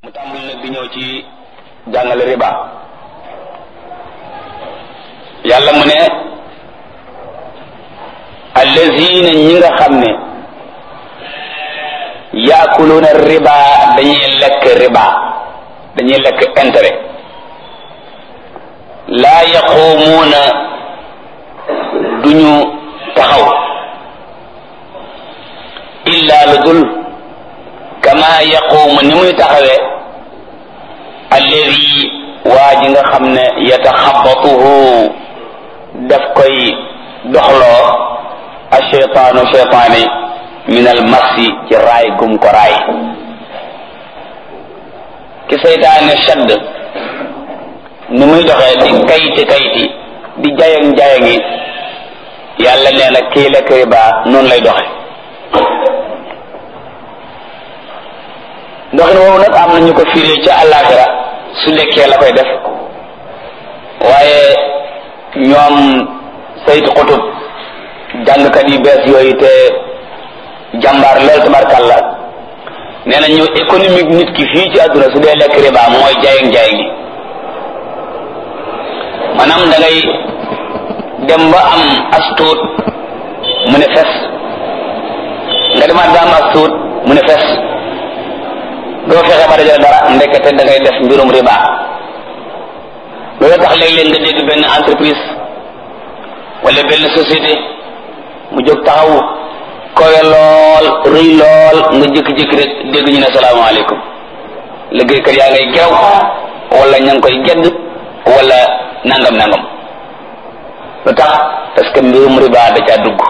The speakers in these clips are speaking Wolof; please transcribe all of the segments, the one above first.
mu tàmbali nag di ñëw ci jàngale riba. yàlla mu ne allazina ñi nga xam ne yaakuluuna riba dañuy lekk riba, dañuy lekk intérêt. laa yaquumuuna duñu taxaw illa lu dul kama yaquumu ni muy taxawee alladi waa ji nga xam ne yataxabatuhu daf koy doxloo asheytaanu cheytaani min al masi ci raay gum ko raay. ki seytaane shadd ni muy doxee di kayti di jayangi yàlla nee na kii lekk riba noonu lay doxe. doxin woowu nag am na ñu ko firee ca àllaaxira su lekkee la koy def, waaye ñoom saytu xutub jàngkat yu bees yooyu te jàmbaar lool tabarkàlla nee na ñu économique nit ki fii ci àdduna su dee lekk riba mooy jaayang maanaam da ngay dem ba am as tuut mu ne fes, nga demaat ba am as tuut mu ne fes, doo fexe ba dajale dara ndekete da ngay def mbirum riba. loolu tax léeg-léeg nga dégg benn entreprise wala benn société mu jóg taxaw kowe lool rëy lool nga jékki-jékki rek dégg ñu ne salaamaaleykum, liggéeykat yaa ngay geew wala ña ngi koy gedd wala nangam lu tax parce que mbirum riba da caa dugg.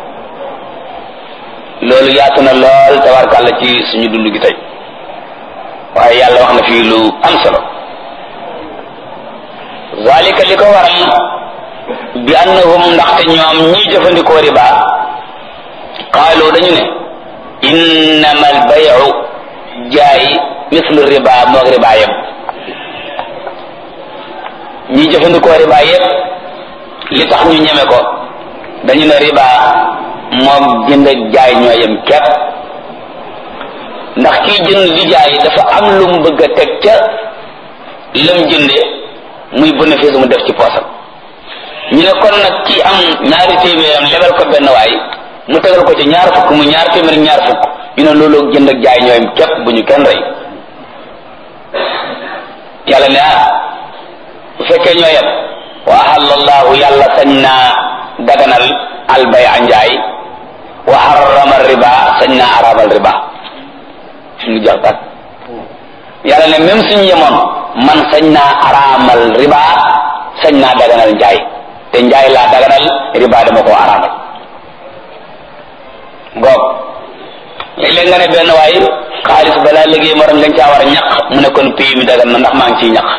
loolu yaatu na lool tabarkàlla ci suñu dund gi tey, waaye yàlla wax na fii lu am solo. zalika li ko waral bi annahum ndaxte ñoom ñiy jëfandikoo riba qaalu dañu ne innama al bayu jaay mislu riba moog riba yëpp. ñiy jëfandikoo riba yëpp li tax ñu ñeme ko dañu ne riba moog jënd ak jaay ñoo yem képp, ndax kiy jënd di jaay dafa am lu mu bëgg a teg ca lam jënde muy bénéfice mu def ci poosam. ñu ne kon nag ki am ñaari téeméeram lebal ko benn waay mu tegal ko ci ñaar fukk mu ñaar téeméer ñaar fukk, ñu ne loolu jënd ak jaay ñooyam képp bu ñu kenn rey. yàlla ne bu fekkee ñoo yem wa ahallallahu yàlla sañ naa daganal albay a njaay wa harrama riba sañ naa arabal riba. suñu jaxtat yàlla ne même suñu yemoon man sañ naa araamal riba sañ naa daganal njaay, te njaay laa daganal riba dama koo araamal. boog léeg-léeg nga ne benn waay xaalis balaa liggéey morom dañ caa war a ñaq mu ne kon pays mi dagan na ndax maa ngi ciy ñaq.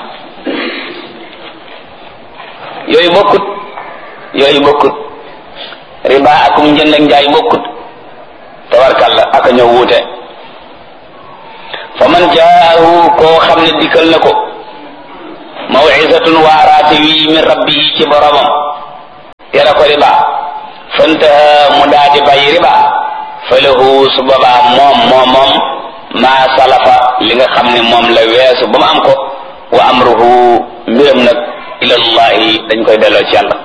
yooyu bokkut riba akum njënd ak njaay bokkut tabarkalla aka ñëw wuute. fa man jaahu koo xam ne dikkal na ko maw'izatun waaraate wi min rabbihi ci boromam yara ko riba fantaha mu daadi bàyyi riba fa lahu su boobaa moom maa salafa li nga xam ne moom la weesu ba mu am ko wa amruhu mbiram nag ilallahi dañ koy delloo ci yàlla.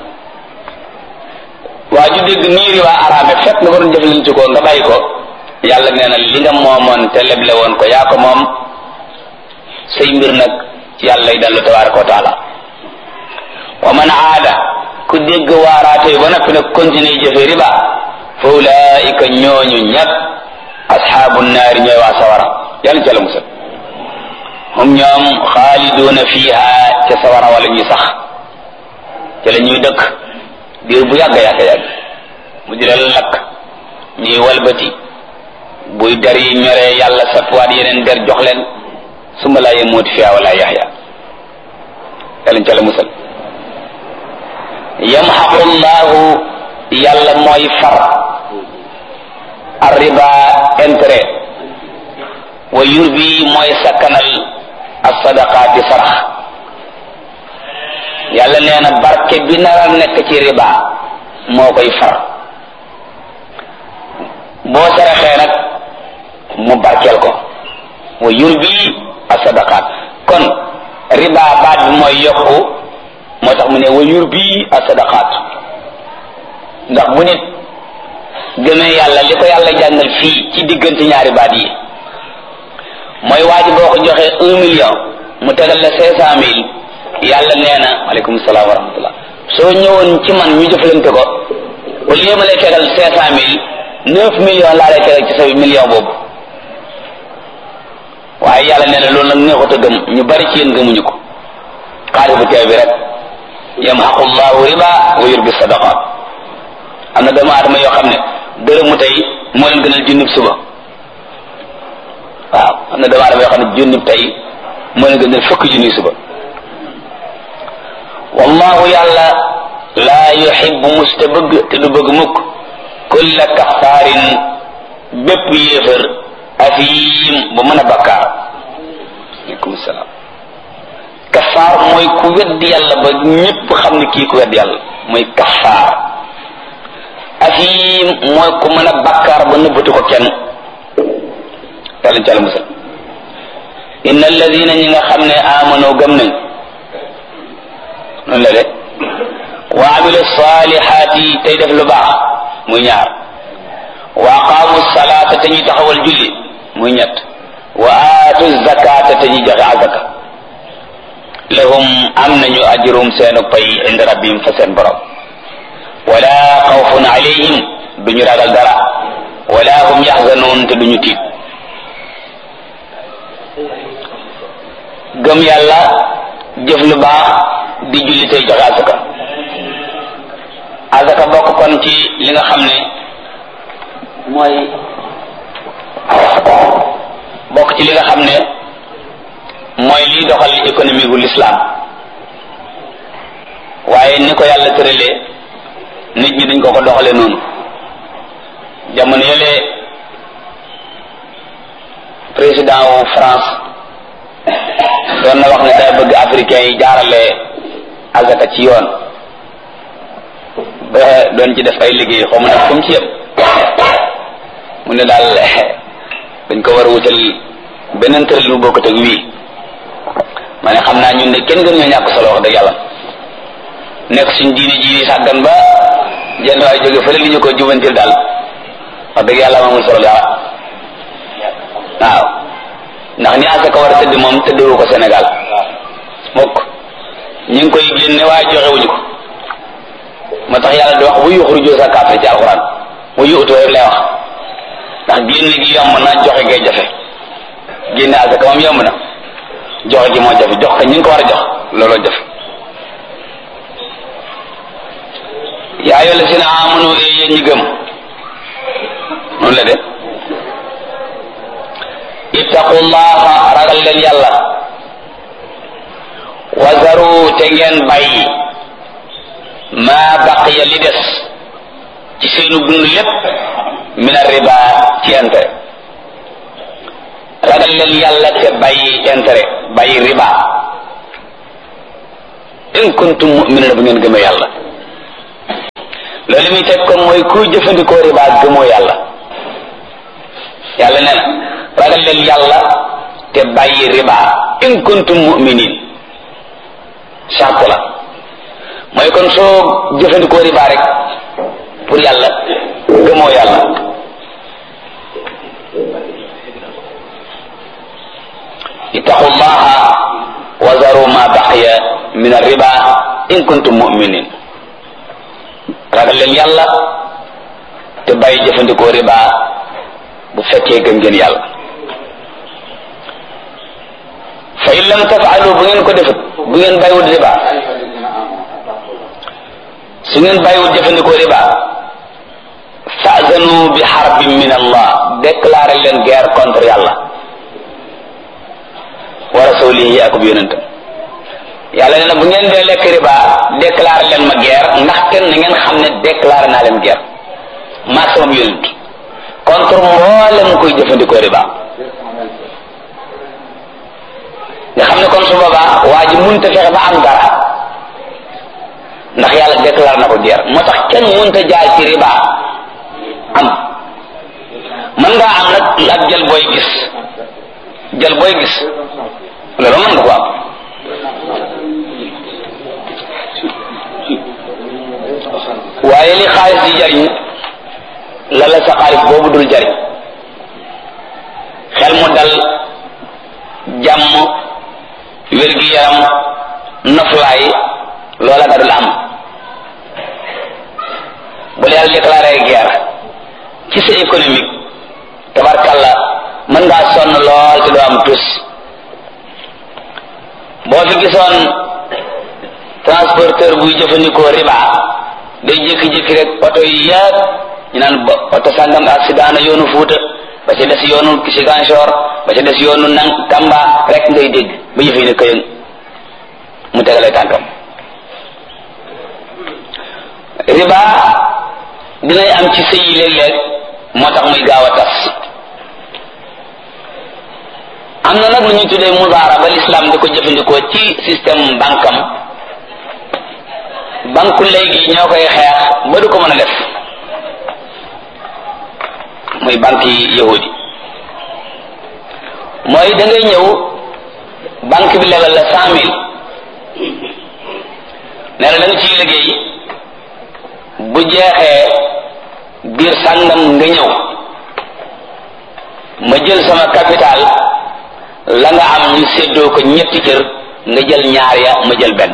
waa ju dégg nii riba araame fekk nga waroon jëflante ko nga bàyyi ko, yàlla nee na li nga moomoon te leble woon ko yaa ko moom, say mbir nag yàlla yi dellu tabaraka wa taala. wa man aada ku dégg waaraate ba noppi nag continuer jëfe riba fa ulaika ñooñu ñag asxaabu naari ñooy waa sawara, yàlla ca la musal. hum ñoom xaaliduuna fiiha ca sawara wala ñuy sax ca la ñuy dëkk diir bu yàgg mu di leen lakk ñuy walbati buy der yi ñoree yàlla satwaat yeneen der jox leen summa laa yamuutu fiihaa wala yaxya, yàlla ca la musal. yamxaqu llahu yàlla mooy far arriba intérêt wa yurbi mooy sakkanal as-sadaqaati sarax. yàlla nee na barke bi nar a nekk ci riba moo koy far. boo saraxee nag mu barkeel ko wa yurbi as-sadaqat kon riba baat bi mooy yokku moo tax mu ne wa yurbi as-sadaqat ndax bu nit gëmee yàlla li ko yàlla jàngal fii ci diggante ñaari baat yi mooy waa ji boo ko joxee 1 million mu tegal la 500,000 yàlla nee na aleykum salaam wa rahmatullah soo ñëwoon ci man ñu jëflante ko au lieu ma lay tegal 500,000 9 millions laa lay tegal ci sa million boobu waaye yàlla nee na loolu nag neexut a gëm ñu bari ci yéen gëmuñu ko xaalis bu teew bi rek yamhaqu llahu riba wa yurbi sadaqat am na doomu aadama yoo xam ne dërëmu tey moo leen gënal junnib suba waaw am na doomu aadama yoo xam ne junnib tey moo leen gënal fukki junni suba wallahu yàlla laa yuhibbu musta bëgg te du bëgg mukk kulla kaffaarin bépp yéefër afiim bu mën a bakkaar aleykum salaam kaffaar mooy ku wedd yàlla ba ñépp xam ne kii ku wedd yàlla mooy kaffaar afiim mooy ku mën a bakkaar ba nëbbatu ko kenn yàlla ci àlla musal inna alladina ñi nga xam ne amano gëm nañ noonu la de wa amilu salihaati tey def lu baax muy ñaar wa aqaamu salaata te ñuy taxawal julli muy ñett wa aatu zakata te ñuy joxe azaka lahum am nañu ajrum seenu pay inda rabbihim fa seen borom wala xawfun alayhim duñu ragal dara wala hum yaxzanuun te duñu tiit gëm yàlla jëf lu baax di julli tey joxe azaka azaka bokk kon ci li nga xam ne mooy bokk ci li nga xam ne mooy liy doxal économie gu l'islam waaye ni ko yàlla tëralee nit ñi dañ ko doxalee noonu jamono yële président wu France doon na wax ne day bëgg africain yi jaarale azaka ci yoon ba doon ci def ay liggéey xaw ma nag comme ci yëpp mu ne daal dañ ko war a wutal beneen tëral lu bokkut ak wii ma ne xam naa ñun de kenn gën ñoo ñàkk solo wax dëgg yàlla nekk suñ diine ji sàggan ba jenn waay jóge fële li ñu ko jubantil daal wax dëgg yàlla amul solo dara waaw ndax ni asaka war a tëdd moom tëddewu ko Sénégal mukk ñu ngi koy génne waaye joxewuñu ko moo tax yàlla di wax bu yuxruju zakaata ci alxuraan mu yuutu rek lay wax ndax génne gi yomb na joxe ngay jafe génne asaka moom yomb na joxe gi moo jafe jox ko ñu ngi ko war a jox looloo jafe yaa ayyuha llazina amanu yéen ñi gëm noonu la de ittaqullaha ragal leen yàlla wazaru te ngeen bàyyi maa baqiya li des ci seenu dund lépp min ar-riba ci intérêt ragal leen yàlla te bàyyi intérêt bàyyi riba in kuntum mu'minin bu ngeen gëmee yàlla loolu muy teg kon mooy kuy jëfandikoo riba gëmoo yàlla yàlla nee na ragal leen yàlla te bàyyi riba in kuntum mu'minin charte la mooy kon soo jëfandikoo riba rek pour yàlla gëmoo yàlla ittaqullaha wa zaru ma baqiya min ar-riba in kuntum mu'minin ragal leen yàlla te bàyyi jëfandikoo riba bu fekkee gëm ngeen yàlla fa in lam tafaalu bu ngeen ko defut bu ngeen bàyyiwut riba su ngeen bàyyiwut jëfandikoo riba fa'zanu bi harbin min Allah déclaré leen guerre contre yàlla wa rasulihi ak yonentam yàlla nee na bu ngeen dee lekk riba déclaré leen ma guerre ndax kenn na ngeen xam ne déclaré naa leen guerre maa sama yonent contre mboolem koy jëfandikoo riba nga xam ne kon su boobaa waa ji mënut a fexe ba am dara ndax yàlla déclaré na ko guerre moo tax kenn mënut a jaar ci riba am mën ngaa am nag ak jël booy gis loolu mën nga ko am. waaye li xaalis di jariñ la la sa xaalis boobu dul jariñ. xel mu dal, jàmm, wér-gi-yaram, noflaay, loola nga dul am. bu la yàlla déclaré guerre ci sa économique, tabarkalla mën ngaa sonn lool te doo am tus. boo fi gisoon transporteur buy jëfandikoo riba, day jékki-jékki rek oto yi yëpp ñu naan ba oto sàngam accident na yoonu Fuuta, ba ca des yoonu Ziguinchor, ba ca des yoonu nang Tamba rek ngay dégg ba yëf yi ne këyëng mu tegalee tànkam. riba dinay am ci sëy yi léeg-léeg, moo tax muy gaaw a tas. am na nag lu ñuy tuddee mudaaraba, l'islam di ko jëfandikoo ci système bankam. banku léegi ñoo koy xeex ba du ko mën a def, muy banque yi yahudi. mooy da ngay ñëw banque bi lebal la 100,000 ne la da nga ciy liggéey, bu jeexee biir sàngam nga ñëw ma jël sama capital, la nga am ñu séddoo ko ñetti cër, nga jël ñaar ya ma jël benn.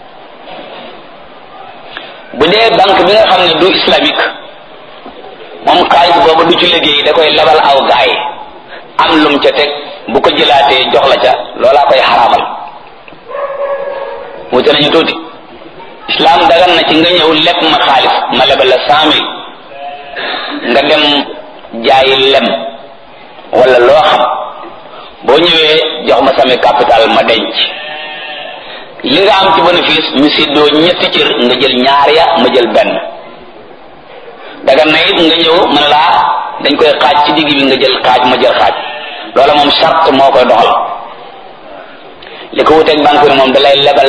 bu dee banque bi nga xam ne du islamique, moom xaalis boobu du ci liggéey, da koy lebal aw gaay am lum ca teg, bu ko jëlaatee jox la ca, loolaa koy xaraamal. wute nañu tuuti. islam dagan na ci nga ñëw leb ma xaalis, ma lebal la 100,000, nga dem jaayi lem wala loo xam, boo ñëwee jox ma sama capital ma denc, li nga am ci bénéfice ñu séddoo ñetti cër, nga jël ñaar ya ma jël benn. dagan na it nga ñëw mën laa dañ koy xaaj ci digg bi, nga jël xaaj ma jël xaaj. loola moom charte moo koy doxal. li ko wuteeg banque bi moom da lay lebal,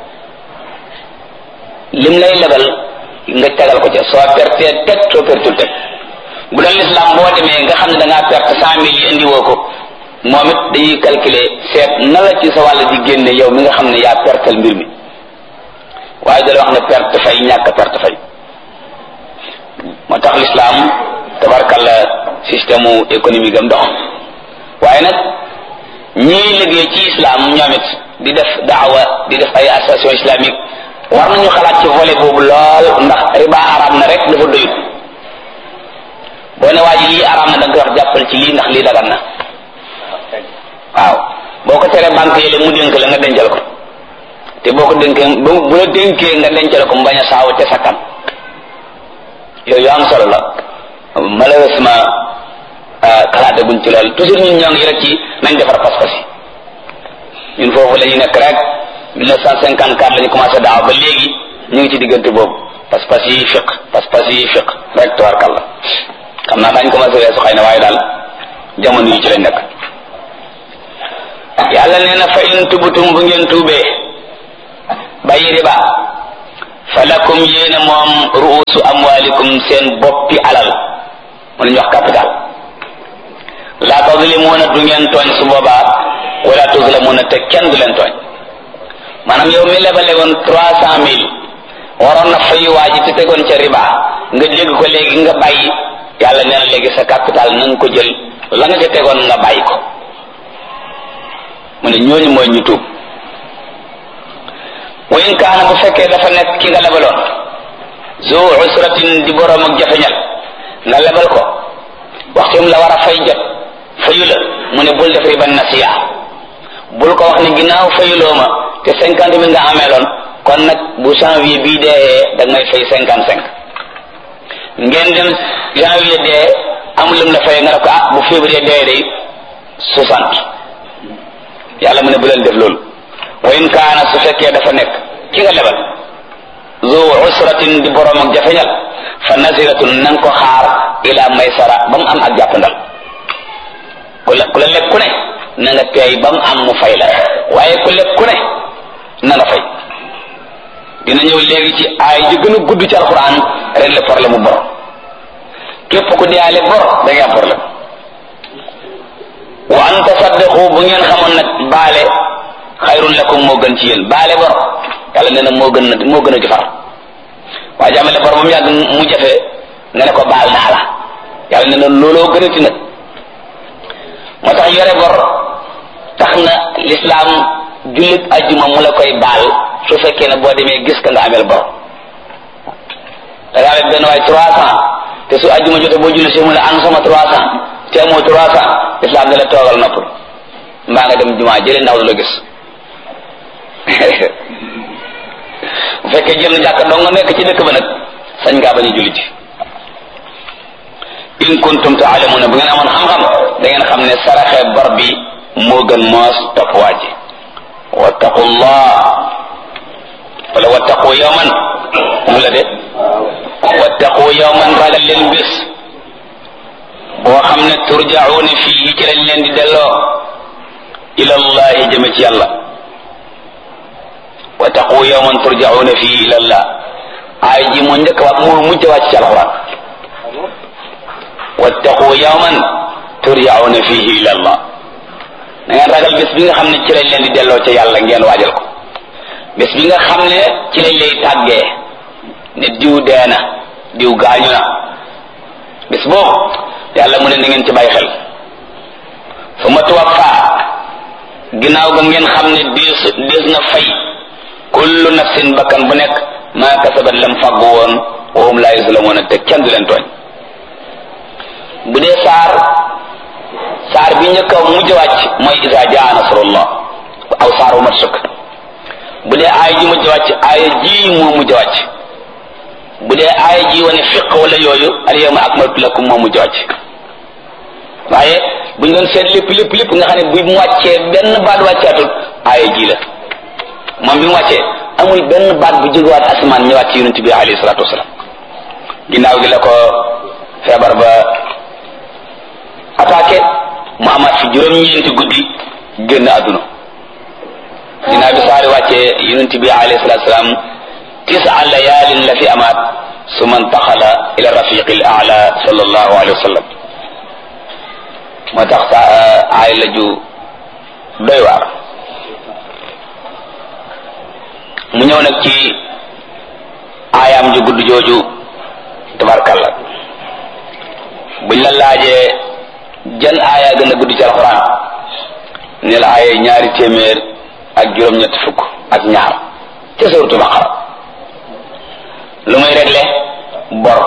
lim lay lebal nga tegal ko ca, soo pertee teg, soo pertul teg. bu doon l'islam boo demee nga xam ne da ngaa perte 100,000 yi indi woo ko, moom it dañuy calculer seet na la ci sa wàll di génne yow mi nga xam ne yaa pertal mbir mi. waaye da la wax ne perte fay, ñàkk perte fay. moo tax l'islam tabarkalla système économique am dox. waaye nag ñii liggéey ci islam ñoom it di def daawa, di def ay association islamique, war nañu xalaat ci volet boobu lool, ndax riba araam na rek dafa doyut. boo ne waa ji lii araam na da nga koy wax jàppal ci lii ndax lii dagan na. waaw boo ko teree banque yi mu dénk la nga dencal ko, te boo ko dénkee bu la dénkee nga dencal ko mu bañ a saaw te sakkan. yooyu am solo la. malheureusement xalaate guñ ci lool. toujours ñun ñoo ngi rek ci nañ defar pas-pas yi. ñun foofu la ñu nekk rek 1954 la ñu commencé daaw ba léegi ñu ngi ci diggante boobu. pas-pas yi fiq rek tabarkalla. xam naa dañ commencé weesu xëy na, waaye daal jamono yi ci lañ nekk. yàlla nee na fa in tubutum, bu ngeen tuubee bàyyi riba, falakum yéena moom ruusu amwalikum, seen boppi alal, mu lañu wax capital. la tazlimuuna, du ngeen tooñ su boobaa, wala tuzlamuuna, te kenn du leen tooñ. maanaam yow mi lebale woon 300,000 waroon na fay waa ji te tegoon ca riba, nga dégg ko léegi nga bàyyi, yàlla nee na léegi sa capital na nga ko jël, la nga ca tegoon nga bàyyi ko. mu ne ñooñu mooy ñu tuub. wa in kaana, bu fekkee dafa nekk ki nga lebaloon zu usratin, di boroom ak jafeñal, nga lebal ko waxtum la war a fay jot fayu la, mu ne bul def riba nasiya. bul ko wax ne ginnaaw fayuloo ma te 50,000 nga ameeloon, kon nag bu janvier bii dee da ngay fay 55. ngeen dem janvier dee amul lum la fay, nga ne ko bu février dee day 60. yàlla mu ne bu leen def loolu. wa in kaana, su fekkee dafa nekk ki nga lebal zu usratin, di boroom ak jafeñal, fa nasiratun, nanga ko xaar ila maysara, ba mu am ak jàppandal. ku la lekk ku ne na nga teey ba mu am mu fay la, waaye ku lekk ku ne na nga fay. dina ñëw léegi ci ay ji gën a gudd ci alxuraan régler problème mu bor. képp ku deyaale bor da ngay am problème. wa an tasaddaqu, bu ngeen xamoon nag baale xayrun lakum moo gën ci yéen baale bor yàlla nee na moo gën a jafar waa ji amele bor ba mu yàgg mu jafe nga ne ko baal naa la yàlla nee na looloo gën a ti nag moo tax yore bor tax na l'islam jullit ajjuma mu la koy baal su fekkee ne boo demee gis ka nga amel bor da nga amee benn waay 300 te su ajjuma jotee boo julli si mu la an sama 300 te amoo 300 l'islam da la toogal nopp mbaa nga dem jumaa jëlee ndaw du la gis bu fekkee jël na jàkk dong nga nekk ci dëkk ba nag sañ ngaa bañ a julli ci in kuntum ta'lamuna bu ngeen amoon xam-xam da ngeen xam ne saraxe bor bi moo gën moos topp waaji wattaqullah wala wattaqu yawman mu la de wattaqu yawman ragal leen bés boo xam ne turja'una fii ci lañ leen di delloo ila allahi jëme ci yàlla wattaqu yawman turja'una fii ila allah ay ji moo njëkk wax moo mujj wàcc ci alquran wattaqu yawman turja'una fihi ila allah da ngeen ragal bés bi nga xam ne ci lañ leen di delloo ca yàlla ngeen waajal ko bés bi nga xam ne ci lañ lay tàggee ne diw dee na diw gaañu na bés boobu yàlla mu ne na ngeen ci bàyyi xel summa tuwaffa ginnaaw ga ngeen xam ne dees na fay kullu nafsin bakkan bu nekk maa kasabat lam fàggu woon wa hum laa yuzlamuuna te kenn du leen tooñ bu dee saar bi njëkk a mujj wàcc mooy isa jaa nasrullah aw saar wu mat sëkk bu dee aaya ji mujj wàcc aaya ji moo mujj wàcc bu dee aaya ji wane fiq wala yooyu al yawma akmaltu lakum moo mujj wàcc waaye bu ñu doon seet lépp nga xam ne bu mu wàccee benn baat wàccaatul aaya ji la moom bi mu wàccee amul benn baat bu jógewaat asamaan ñëwaat ci yonent bi alayhi salaatu wasalaam ginnaaw gi la ko feebar ba attaqué mu amaat fi juróom-ñeenti guddi génn àdduna ginnaaw bi saari wàccee yonent bi alayhi salaatu wasalaam 9 layaalin la fi amaat summa intaxala ila rafiqi al a'la sallallahu alayhi wa sallam moo tax sa aay la ju doy waar mu ñëw nag ci aayaam ju gudd jooju tabarkalla buñ la laajee jan aaya gën a gudd ci alxuraan ne la aaya ñaari téeméer ak juróom-ñett fukk ak ñaar ca suuratu baqara lu muy réglé bor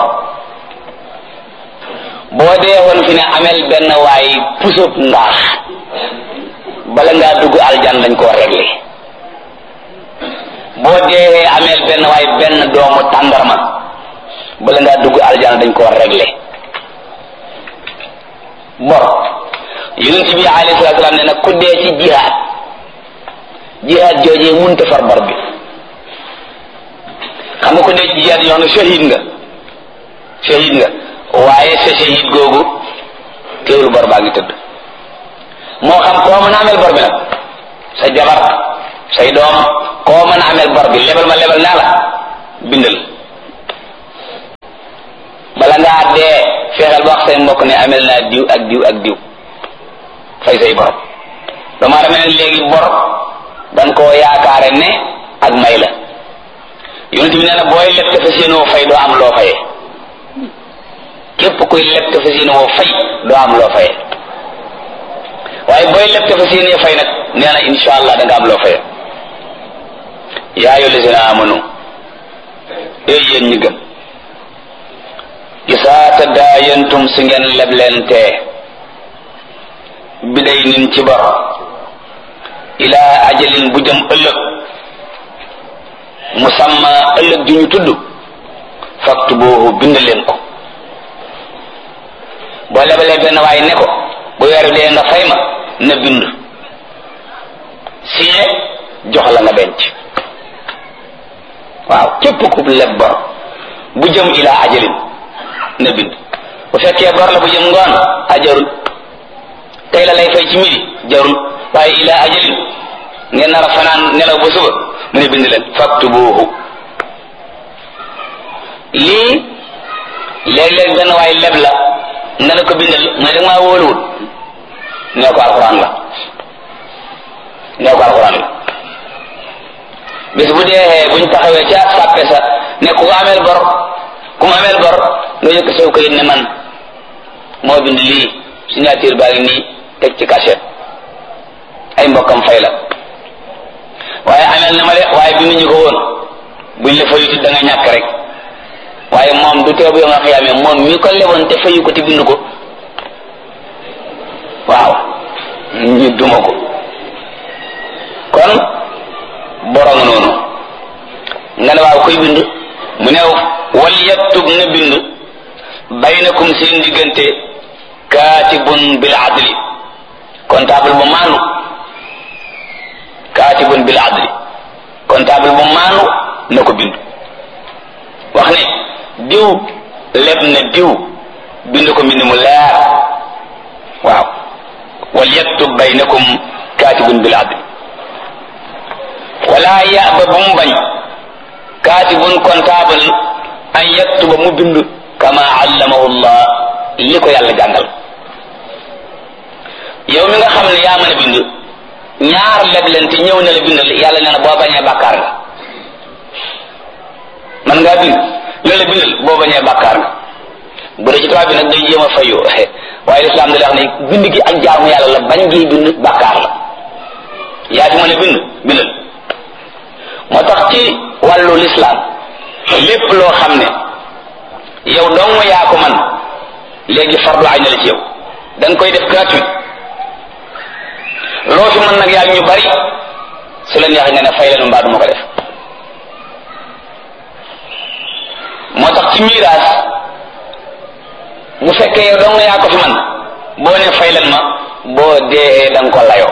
boo dee woon fi ne amel benn waay pusub ngaax bala ngaa dugg aljan dañ koo réglé boo dee amel benn waay benn doomu tàndarma bala ngaa dugg aljan dañ koo réglé bor yonent bi alayhi salaatu salaam ne nag ku dee ci jihaad joojee munta far bor bi xam nga ku dee ci jihaad yoo xam ne shahid nga waaye sa shahid googu teewul bor baa ngi tëdd moo xam koo mën a amel bor bi nag sa jabar say doom koo mën a amel bor bi lebal naa la bindal bala ngaa dee fexeel ba wax say mbokk ne amel naa diw ak diw ak diw fay say bor dama dama ne léegi bor dan koo yaakaare ne ak may la yonent bi nee na booy leb te fas yéenoo fay doo am loo fayee képp kuy leb te fas yéenoo fay doo am loo fayee waaye booy leb te fas yéenee fay nag nee na insha allah da nga am loo fayee yaa ayyuhal lazina amanu éy yéen ñi gëm isaa tadaayantum si ngeen leblente biday nin ci bor ilaa ajalin bu jëm ëllëg musamma ëllëg ju ñu tudd faktubuhu bind leen ko boo lebalee benn waay ne ko bu weeru dee nga fay ma na bind signé jox la nga denc waaw képp ku leb bor bu jëm ilaa ajalin na bind bu fekkee bor la bu jëm ngoon ajarul tey la lay fay ci midi jarul waaye ilaa ajalin ngeen nar a fanaan nelaw ba suba mu ne bind leen faktubuhu lii léeg-léeg benn waay leb la nga ne ko bindal nga ne maa wóoluwul ne ko alxuraan la nee ko alxuraan la bis bu dee buñ taxawee ca sàppe sa ne ku ameel bor nga yëkk saw kayit ne man moo bind lii signature baa ngi nii teg ci cachet ay mbokkam fay la waaye ameel na ma de waaye binduñu ko woon buñ la fayuti da nga ñàkk rek waaye moom du teew bu nga xiyaamee moom mi ko leboon te fayu ko te bindu ko waaw ñu duma ko kon borom noonu nga ne waaw koy bind mu ne wal yaktub na bind baynakum seen diggante kaatibun bil adli comptable bu maanu kaatibun bil adli comptable bu maanu na ko bind wax ne diw leb na diw bind ko mbind mu leer waaw wal yaktub baynakum kaatibun bil adli wala yaba bu mu bañ kaatibun comptable an yaktuba mu bind kama allamahu Allah li ko yàlla jàngal yow mi nga xam ne yaa mën a bind ñaar leblente ñëw na la bindal yàlla nee na boo bañee bàkkaar nga man ngaa bind loolu la bindal boo bañee bàkkaar nga bu dee ci tubaab bi nag day jéem a fayu waaye lislaam da lay wax ne bind gi ak jaamu yàlla la bañ gi bind bàkkaar la yaa fi mën a bind bindal moo tax ci wàllu lislaam lépp loo xam ne yow dong yaa ko man léegi fardu ay na la ci yow da nga koy def gratuit loo fi mën nag yaa ñu bari su la neexee nga ne fay leen mbaa du ma ko def moo tax ci miraas bu fekkee yow dong yaa ko fi man boo ne fay leen ma boo dee da nga ko layoo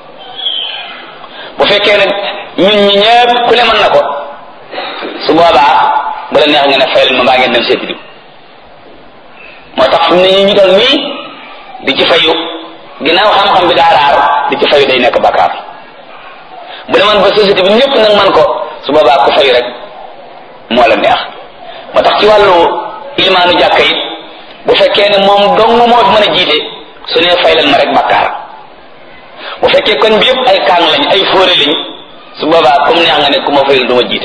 bu fekkee ne ñun ñi ñëpp ku ne mën na ko su boobaa bu la neex nga ne fay leen ma mbaa ngeen dem seeti diw moo tax fi mu ne ñu toll nii di ci fayu ginnaaw xam-xam bi daa raar di ci fayu day nekk bakkaar bu demoon ba société bi ñëpp nag man ko su boobaa ku fayu rek moo la neex moo tax ci wàllu ilimaanu jàkka it bu fekkee ne moom dong moo fi mën a jiite su ne fay leen ma rek bakkaar bu fekkee kon bi yëpp ay kaang lañ ay fóore lañ su boobaa comme neex nga ne ku ma fayul du ma jiite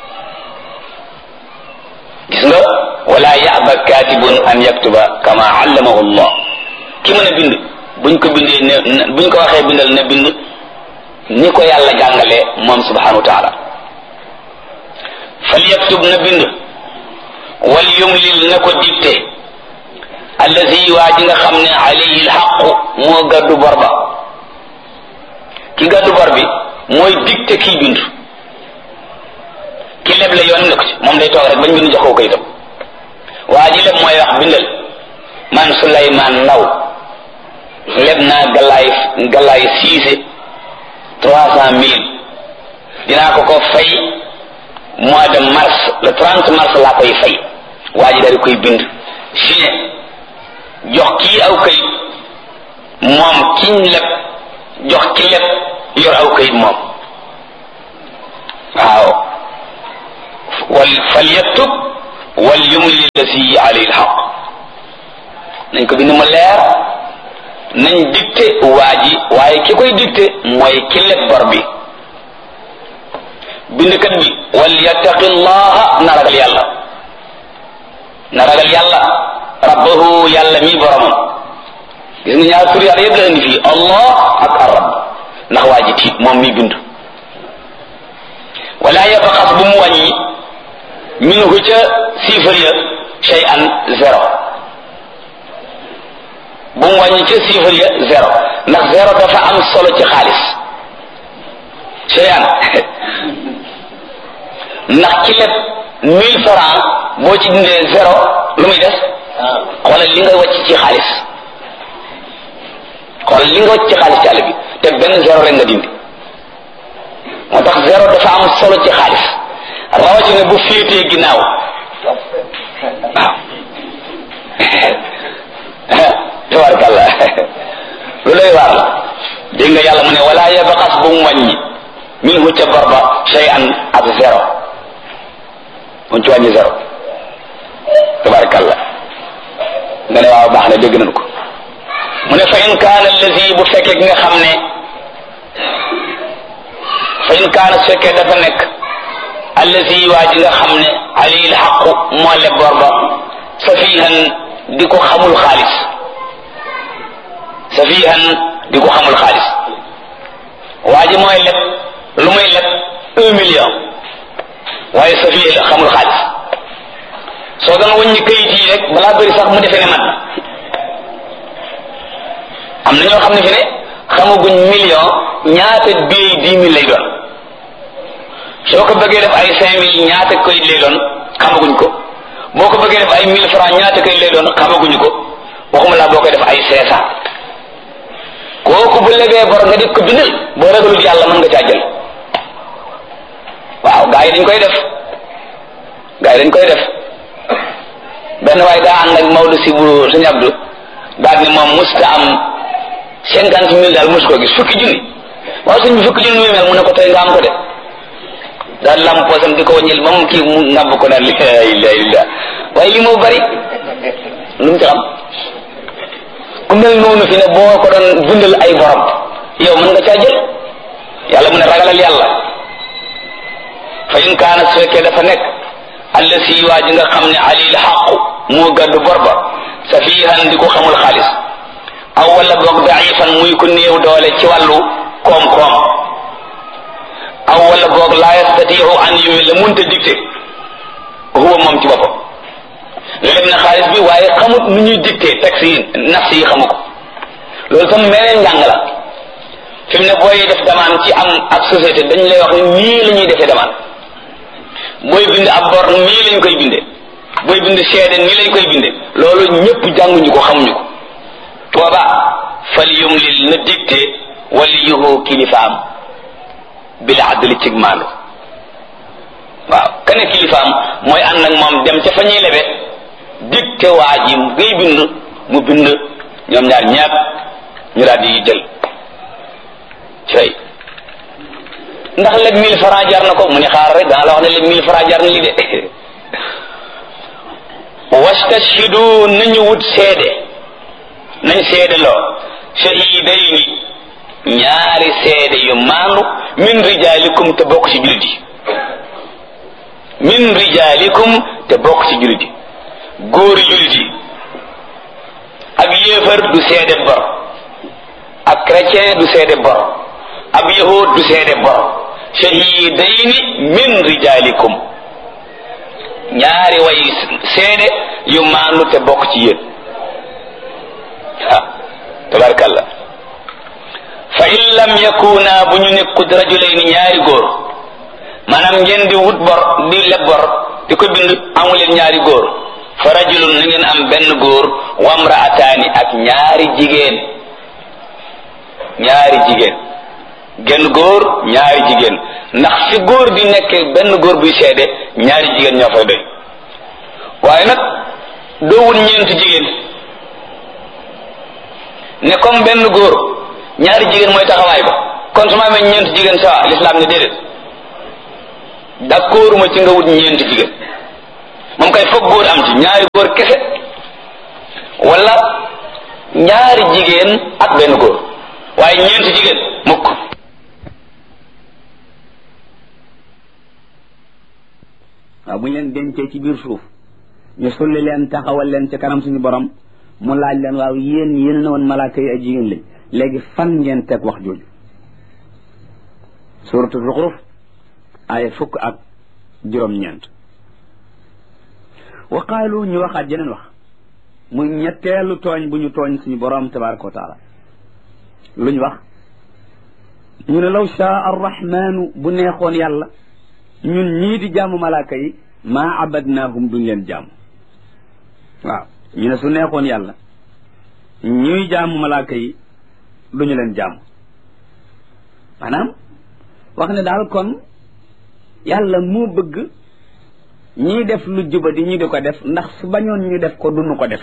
gis nga wala ya'ba katibun an yaktuba kama allamahu Allah ki mën a bind buñ ko bindee ne buñ ko waxee bindal ne bind ni ko yàlla jàngalee moom subhanahu wa taala fal yaktub na bind wal yumlil na ko dicté allazi waa ji nga xam ne alayhi alxaqu moo gàddu bor ba ki gàddu bor bi mooy dicté kii bind ki leb la yoon na ko ci moom day toog rek bañ bind jox ko kayitam waa ji leb mooy wax bindal man Souleymane Ndaw leb naa galaay siise 300,000 dinaa ko fay mois de mars le 30 mars laa koy fay waa ji daal di koy bind signé jox kii aw kayit moom kiñ leb jox ki leb yor aw kayit moom waaw fal yaktub wal yumli lasi alayhi alhaq nañ ko bind mu leer nañ dicté waa ji waaye ki koy dicté mooy ki leb bor bi bindkat bi wal yattaqi llaha na ragal yàlla rabbahu yàlla mi boromam gis nga ñaar tur yàlla yëpp la indi fii allah ak arab ndax waa ji tiit moom mi bind wala yabxas bu mu wàññi minhu ca siifar ya shay'an zéro bu mu wàññi ca siifar ya zéro ndax zéro dafa am solo ci xaalis shay'an ndax ci lépp 1000 francs boo ci dindee zéro lu muy des xoolal li nga wàcc ci xaalis xoolal li nga wàcc ci xaalis ci àll bi te benn zéro rek nga dindi moo tax zéro dafa am solo ci xaalis rawatina bu féetee ginnaaw waaw tabarkàlla lu lay waar la dégg nga yàlla mu ne wala yabxas bu mu wàññi minhu ca bor ba shay'an ak zéro mu ci wàññi zéro tabarkàlla nga ne waaw baax na dégg nañ ko mu ne fa in kaana allazi bu fekkee ki nga xam ne fa in kaana su fekkee dafa nekk allazi waa ji nga xam ne alil xaqu moo leb bor ba safihan di ko xamul xaalis safihan di ko xamul xaalis waa ji mooy leb lu muy leb 1 million waaye safi la xamul xaalis soo doon wëññi kayit yi rek balaa bëri sax mu defee ne man am na ñoo xam ne fi ne xamaguñ million ñaata bii 10 000 lay doon soo ko bëggee def ay 5000 ñaata kayit lay doon xamaguñ ko boo ko bëggee def ay 1000 francs ñaata kayit lay doon xamaguñu ko waxuma laa boo koy def ay 500 kooku bu lebee bor nga di ko bindal boo ragalul yàlla mën nga caa jël waaw gaa yi dañ koy def benn waaye daa ànd ak Maodo si bu Sëñ Abdou daal ni moom musta am 50 000 daal mosu ko gis fukki junni waaw sëñ bi fukki junni muy mel mu ne ko tey nga am ko de daal lam poosam di ko wàññil moom kii mu ngàbb ko naan la ilaha illa waaye li moo bari lu mu ci xam ku mel noonu fi ne boo ko doon bindal ay borom yow mën nga caa jël yàlla mu ne ragalal yàlla fa in kaana su fekkee dafa nekk allasi waa ji nga xam ne alil xaqu moo gàddu bor ba safihan di ko xamul xaalis aw wala boog daifan muy ku néew doole ci wàllu koom-koom aw wala boog laa yastatiu an yumilla munta dicté huwa moom ci boppam leb na xaalis bi waaye xamut nu ñuy dicté texte yi nafs yi xamu ko loolu tam meneen njàng la fi mu ne booy def demande ci am ak société dañ lay wax ni nii la ñuy defee demande booy bind ab bor nii lañ koy binde booy bind seede nii lañ koy binde loolu ñëpp jànguñu ko xamuñu ko booba fal yumlil na dicté waliyuhu kilifaam bil adli cig maandu waaw kane kilifaam mooy ànd ak moom dem ca fa ñuy lebe dicté waa ji ngay bind mu bind ñoom ñaar ñaar ñu daal di jël cay ndax léeg 1000 francs jar na ko mu ne xaar rek daa la wax ne léeg 1000 francs jar na li de wastashhidu nañu wut seede nañ seede loo shahidayni ñaari seede yu maandu min rijalikum te bokk ci jullit yi min rijalikum te bokk ci jullit yi góori jullit yi ab yéefar du seede bor ab chrétien du seede bor ab yahud du seede bor shahidayni min rijalikum ñaari way seede yu maandu te bokk ci yéen tabarakallah fa in lam yakuna bu ñu nekkut rajulayni ñaari góor maanaam ngeen di wut bor di leb bor di ko bind amuleen ñaari góor fa rajulun na ngeen am benn góor wa imraataani ak ñaari jigéen genn góor ñaari jigéen ndax fi góor di nekk benn góor buy seede ñaari jigéen ñoo fay doy waaye nag doo wut ñeenti jigéen ne comme benn góor ñaari jigéen mooy taxawaay ba kon su ma amee ñeenti jigéen sawa l'islam ne déedéet d'accord ma ci nga wut ñeenti jigéen moom kay foog góor am ci ñaari góor kese wala ñaari jigéen ak benn góor waaye ñeenti jigéen mukk waaw bu ñu leen dencee ci biir suuf ñu sulli leen taxawal leen ci kanam suñu borom mu laaj leen waaw yéen na woon malaaka yi ay jigéen lañ léegi fan ngeen teg wax jooju suuratu Zuxruf ay 19 wa qaalu ñu waxaat jeneen wax muy ñetteelu tooñ bu ñu tooñ suñu borom tabaraka wa taala lu ñu wax ñu ne law shaa arrahmanu bu neexoon yàlla ñun ñii di jaamu malaaka yi maa abadnaahum duñ leen jaamu waaw ñu ne su neexoon yàlla ñuy jaamu malaaka yi duñu leen jaamu maanaam wax ne daal kon yàlla moo bëgg ñii def lu juba di ñi di ko def ndax su bañoon ñu def ko duñu ko def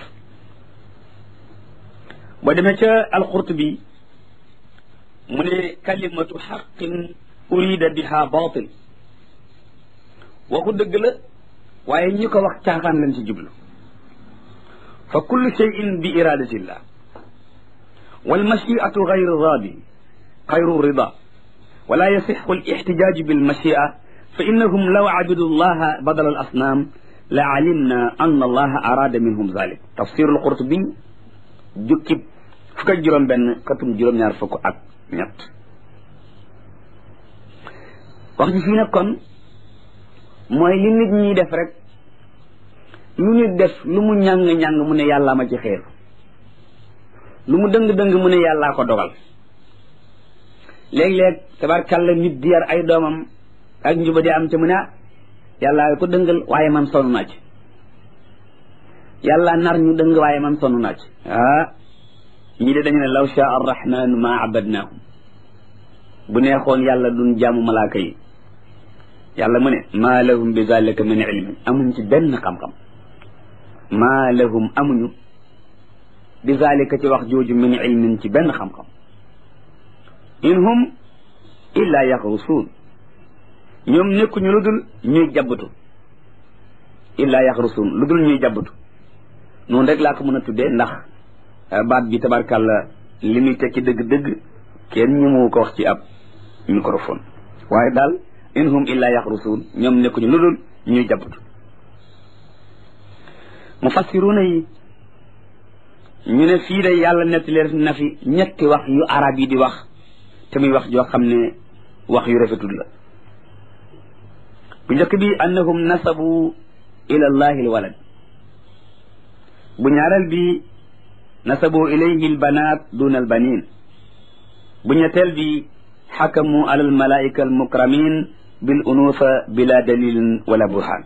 boo demee ca alqurtubi mu ne kalimatu xaqin urida biha batil waxu dëgg la waaye ñi ko wax caaxaan lañ ci jublu fa kullu shay'in bi iradatillah wal mashi'atu ghayru radi ghayru rida wala yasixu al ixtijaaju bil machia fa innahum law abidu allaha badala al asnaam la alimna anna allaha arada minhum zalik tafsirul qurtubi jukkib fukk ak juróom benn katum juróom-ñaar fukk ak ñett wax ji fii nag kon mooy li nit ñi def rek lu nit def lu mu ñàng-ñàng mu ne yàllaa ma ci xeer lu mu dëng-dëng mu ne yàllaa ko dogal léeg-léeg tabarkàlla nit di yar ay doomam ak njuba di am te mu ne yàllaa ko dëngal waaye man sonn naa ci yàlla nar ñu dëng waaye man sonn naa ci ñii de dañu ne law shaa arrahmanu ma abadnaahum bu neexoon yàlla duñ jaamu malaaka yi yàlla mu ne maa lahum bi zalika min ilmin amuñ ci benn xam-xam maa lahum amuñu bi zalika ci wax jooju min ilmin ci benn xam-xam in hum illa yaxrusuun ñoom nekkuñu lu dul ñuy jabbatu illa yaxrusuun lu dul ñuy jabbatu noonu rek laa ko mën a tuddee ndax baat bi tabarkàlla li muy tekki dëgg-dëgg kenn ñu mu ko wax ci ab microphone waaye daal in hum illa yaxrusuun ñoom nekkuñu lu dul ñuy jabbatu mufassiruuna yi ñu ne fii de yàlla nettali na fi ñetti wax yu arab yi di wax te muy wax joo xam ne wax yu rafetul la bu njëkk bi annahum nasabu ila allahi alwalad bu ñaareel bi nasabu ilayhi albanat duna albanin bu ñetteel bi xakamu ala almalaika almukramin bil unufa bila dalilin wala burhan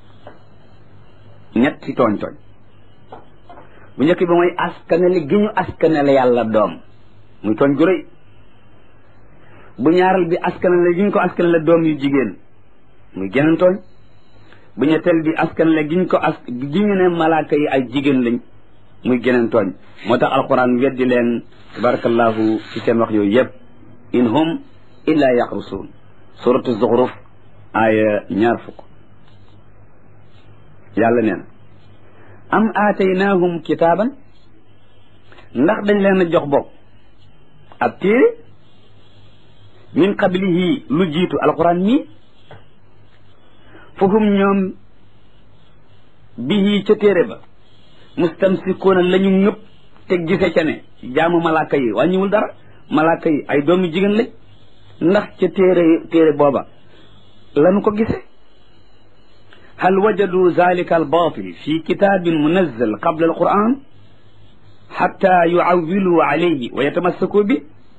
ñetti tooñ bu njëkk bi mooy askanale gi ñu askanale yàlla doom muy tooñ gu rëy bu ñaareel bi askanale gi ñu ko askanale doom yu jigéen muy geneen tooñ bu ñetteel bi askanale gi ñu ko gi ñu ne malaaka yi ay jigéen lañ muy geneen tooñ moo tax alquran weddi leen tabarakallahu ci seen wax yooyu yëpp in hum illa yaxrusuun suratu zuxruf aaya 20 yàlla nee na am aataynaahum kitaaban ndax dañ leen a jox bopp ab téere min qablihi lu jiitu alquran nii fahum ñoom bihi ca téere ba mustamsikuuna la ñu ñëpp te gise ca ne jaamu malaaka yi wàññiwul dara malaaka yi ay doomi jigéen lañ ndax ca téere booba lanu ko gise hal wajadu zalika albatil fi kitabin munazzal qabla alquran xatta yuawilu alayhi wa yatamassaku bi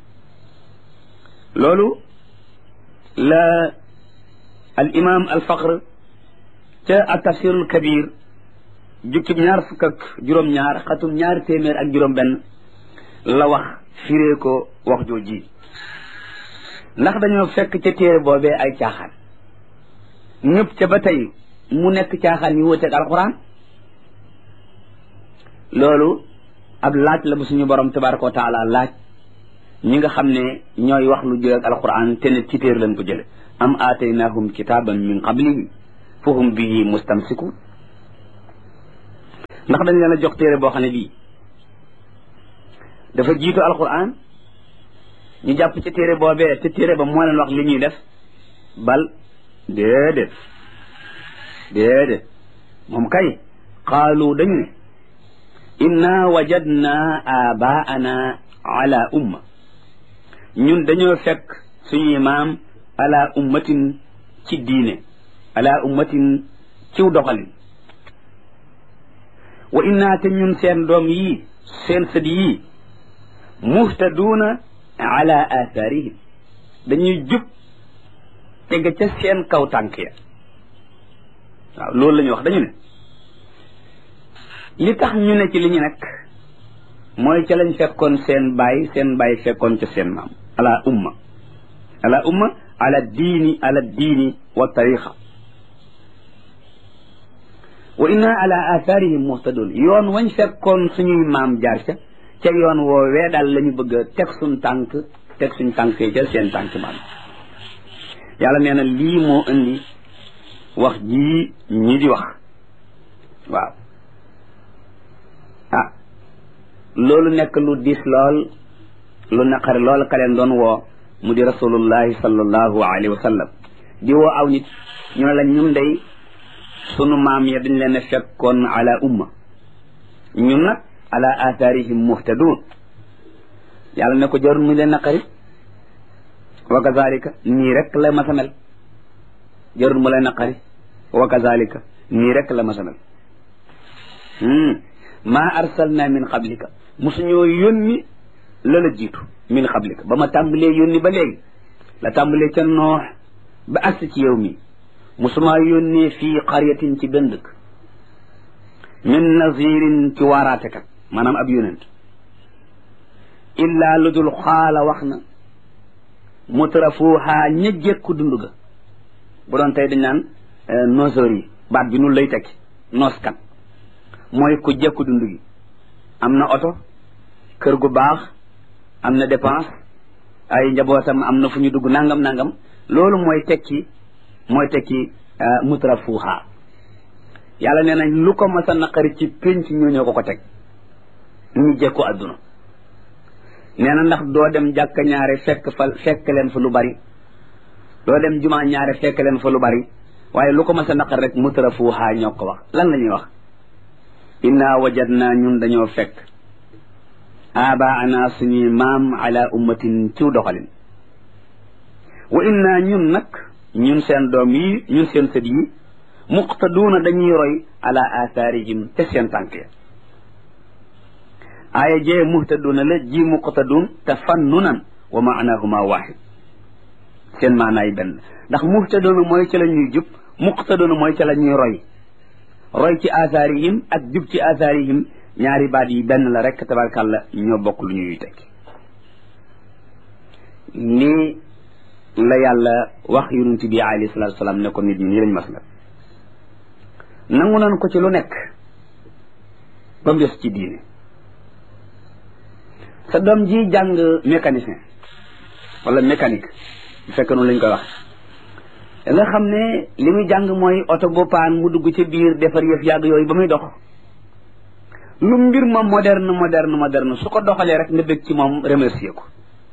loolu la al imam al faqr ca at tafsir al kabir jukkib 2 xatum 200 la wax firee ko wax jooji ndax dañoo fekk ca téere boobee ay caaxaan ñëpp ca ba tey mu nekk caaxaan yu wuteeg alquran loolu ab laaj la bu suñu borom tabaraka wa taala laaj ñi nga xam ne ñooy wax lu jël ak alquran te ne ci téere lañ ko jële am aataynahum kitaban min qablihi fahum bihi mustamsikun ndax dañ leen a jox téere boo xam ne bii dafa jiitu alquran ñu jàpp ci téere boobee te téere ba moo leen wax li ñuy def bal déedéet moom kay qaalu dañu ne inna wajadna abaana ala umma ñun dañoo fekk suñuy maam ala ummatin ci diine ala ummatin ciw doxalin wa inna te ñun seen doom yi seen sët yi muhtaduuna ala athaarihim dañuy jub tege ca seen kaw tànk ya waaw loolu la ñuy wax dañu ne li tax ñu ne ci li ñu nekk mooy ca lañ fekkoon seen baay fekkoon ca seen maam ala umma ala diini wa tariqa wa inna ala athaarihim muhtadun yoon wañ fekkoon suñuy maam jaar ca yoon woowee daal la ñu bëgg a teg suñ tànk ca seen tànk maam yàlla nee na lii moo indi wax jii ñi di wax waaw loolu nekk lu diis lool lu naqari lool ka leen doon woo mu di rasulullahi sallallahu alayhi wa sallam di woo aw nit ñu ne la ñun day sunu maam ya dañ leen a fekkoon ala umma ñun nag ala atharihim muhtadun yàlla ne ko jarul mu leen naqari wa kazalika nii rek la masamel jarul mu leen naqari wa kazalika nii rek la masamel maa arsalna min qablika musuñoo yónni la la jiitu min qablika ba ma tàmbalee yónni ba léegi la tàmbalee ca noox ba agsi ci yow mi musumaa yónnee fii qaryatin ci benn dëkk min nazirin ci waaraatekat maanaam ab yónent illaa lu dul xaala wax na mutrafuha ña jekku dund ga bu doon tey dañ naan noseur yi baat bi nu lay tekki nooskat mooy ku jekku dund gi am na oto kër gu baax am na dépense ay njabootam am na fu ñu dugg nangam nangam loolu mooy tekki mutrafuha yàlla nee nañ lu ko mas a naqari ci pénc ñoo ko teg ñu jekku adduna nee na ndax doo dem jàkka ñaare fekk leen fa lu bari doo dem jumaa ñaare fekk leen fa lu bari waaye lu ko mas a naqari rek mutrafuha ñoo ko wax lan la ñuy wax inna wajadna ñun dañoo fekk abaana suñuy maam ala ummatin ciw doxalin wa inna ñun nag ñun seen doom yi ñun seen sët yi muqtaduuna dañuy roy ala atharihim te seen tànk ya aaya jee muhtaduuna la ji muqtaduun tafannunan wa maanahuma waxid seen maanaay benn ndax muhtaduuna mooy ca la ñuy jub muqtaduuna mooy ca la ñuy roy ci atharihim ak jub ci atharihim ñaari baat yi benn la rek tabarkàlla ñoo bokk lu ñuy tekki lii la yàlla wax yonent bi alayhi salaatu wasalaam ne ko nit ñi nii lañ mas la nangu nañ ko ci lu nekk ba mu des ci diine sa doom ji jàng mécanicien wala mécanique bu fekk noonu lañ koy wax da nga xam ne li muy jàng mooy oto bu paan mu dugg ci biir defar yëf yàgg yooyu ba muy dox lu mbir ma moderne su ko doxalee rek nga bëgg ci moom remercier ko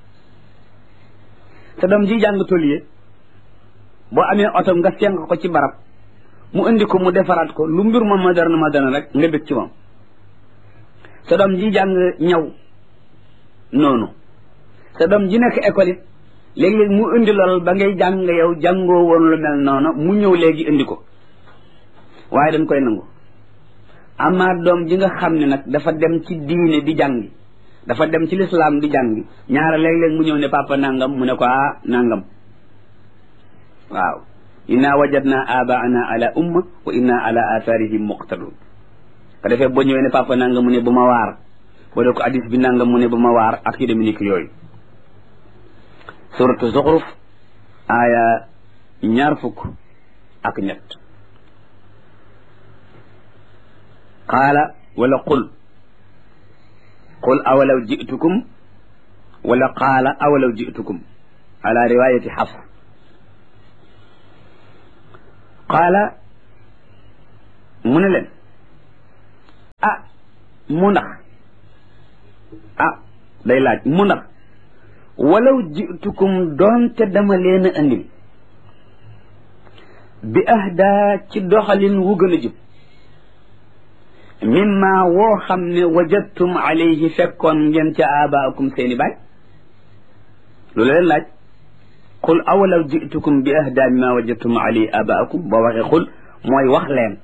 sa doom ji jàng tôlier boo amee oto nga fenk ko ci barab mu indi ko mu defaraat ko lu mbir ma moderne rek nga bëgg ci moom sa doom ji jàng ñaw noonu sa doom ji nekk école it léegi-léeg mu indi lool ba ngay jàng yow jàngoo woon lu mel noonu mu ñëw léegi indi ko waaye dañ koy nangu amaat doom ji nga xam ne nag dafa dem ci diine di jàngi dafa dem ci lislaam di jàngi ñaara léeg-léeg mu ñëw ne papa nangam mu ne ko nangam waaw inna wajadna abaana ala umma wa inna ala atharihim muqtadun ko defee boo ñëwee ne papa nangam mu ne bu ma waar boo dee ko hadis bi nangam mu ne bu ma waar ak yu demee ni ki yooyu suratu zuxruf aaya 20 qaala wala qul awalaw jitukum wala qaala awalaw jitukum ala riwayati xafs qaala mu ne leen mu ndax day laaj mu ndax walaw jitukum doonte dama leen a andil bi ahda ci doxalin wu gën a jub mimma woo xam ne wajadtum alayhi fekkoon ngeen ca abaakum seeni baay loolu leen laaj qul awalaw jitukum bi ahda mimma wajadtum alayhi abaakum boo waxee qul mooy wax leen